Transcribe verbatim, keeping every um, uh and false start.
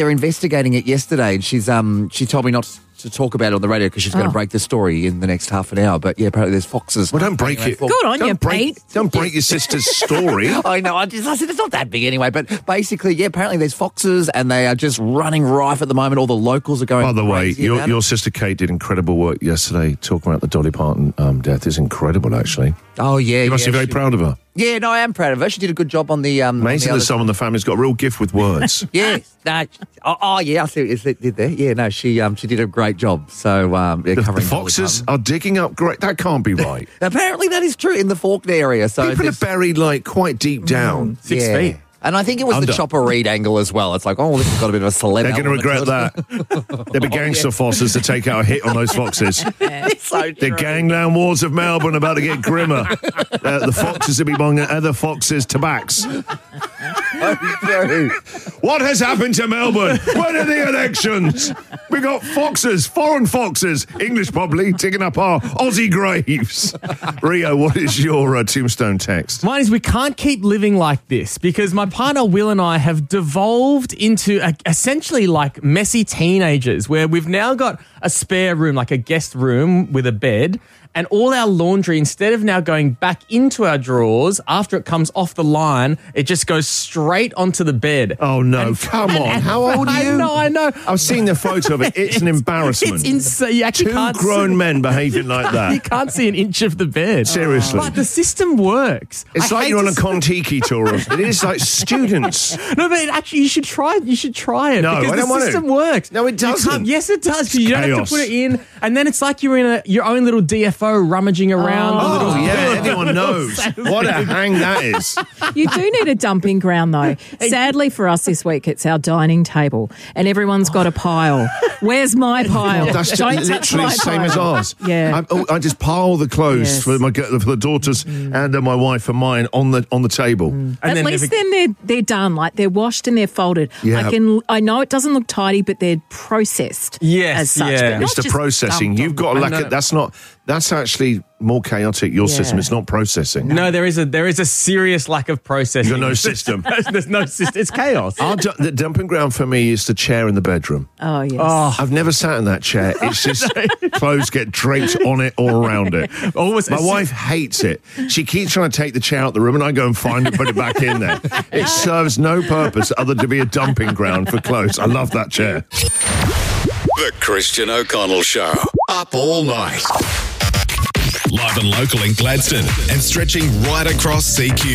They're investigating it yesterday, and she's um she told me not to talk about it on the radio because she's going to Oh. break the story in the next half an hour. But yeah, apparently there's foxes. Well, don't break hanging it. around. Good on don't you, break, Pete. Don't break your sister's story. I know. I just I said it's not that big anyway. But basically, yeah, apparently there's foxes, and they are just running rife at the moment. All the locals are going. By the way, crazy your, about your it. sister Kate did incredible work yesterday talking about the Dolly Parton um, death. It's incredible, actually. Oh yeah, You must yeah, be very she- proud of her. Yeah, no, I am proud of her. She did a good job on the um. on the Amazing other- that someone in the family's got a real gift with words. Yeah, no, oh, oh yeah, I see what you did there. Yeah, no, she um she did a great job. So um, yeah, The, the covering Dolly foxes Parton. are digging up great. That can't be right. Apparently that is true in the Fawkner area. So People are there's- buried like quite deep down. Six yeah. feet. And I think it was Under. the Chopper Reed angle as well. It's like, oh, this has got a bit of a celeb. They're going to regret element that. They'll be gangster foxes to take out a hit on those foxes. It's so The true. gangland wars of Melbourne are about to get grimmer. Uh, the foxes will be among other foxes' tobacks. True. What has happened to Melbourne? When are the elections? We got foxes, foreign foxes, English probably, digging up our Aussie graves. Rio, what is your uh, tombstone text? Mine is we can't keep living like this because my partner Will and I have devolved into a, essentially like messy teenagers where we've now got a spare room, like a guest room with a bed, and all our laundry, instead of now going back into our drawers after it comes off the line, it just goes straight onto the bed. Oh, no, come on. How old are you? I know, I know. I've seen the photo of it. It's an embarrassment. It's insane. You actually Two can't grown see, men behaving like You that. can't see an inch of the bed. Seriously. But the system works. It's I like hate you're on to a say- Kon-Tiki tour. It is like students. No, but it actually, you should try it. You should try it No, because I the don't want system to. works. No, it You doesn't. can't- Yes, it does. 'cause you don't have chaos. to put it in, and then it's like you're in a your own little D F O rummaging around. the Oh, little yeah, anyone knows. What a hang that is. You do need a dumping ground, though. Sadly for us this week, it's our dining table, and everyone's got a pile. Where's my pile? That's Don't just touch literally my the same as pile. ours. Yeah. I, oh, I just pile the clothes Yes. for my for the daughters and uh, my wife and mine on the on the table. And At then least never- then they're they're done. Like they're washed and they're folded. Yeah. I can. I know it doesn't look tidy, but they're processed. Yes, as such. yeah. but not It's the just processing. dumped You've on got the- like know. a, that's not that's actually more chaotic. Your Yeah. system. It's not processing. No, there is a there is a serious lack of processing. You've got no system. There's no system. It's chaos. Our du- the dumping ground for me is the chair in the bedroom. Oh yes. Oh, I've never sat in that chair. It's just clothes get draped on it or around it. always. My wife hates it. She keeps trying to take the chair out the room and I go and find it, put it back in there. It serves no purpose other to be a dumping ground for clothes. I love that chair. The Christian O'Connell Show. Up all night. Live and local in Gladstone and stretching right across C Q.